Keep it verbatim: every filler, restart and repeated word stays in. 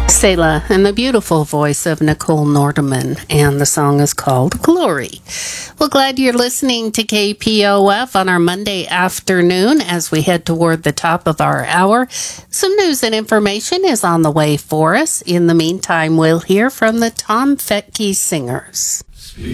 Selah and the beautiful voice of Nicole Nordeman, and the song is called Glory. Well, glad you're listening to K P O F on our Monday afternoon as we head toward the top of our hour. Some news and information is on the way for us. In the meantime, we'll hear from the Tom Fettke Singers.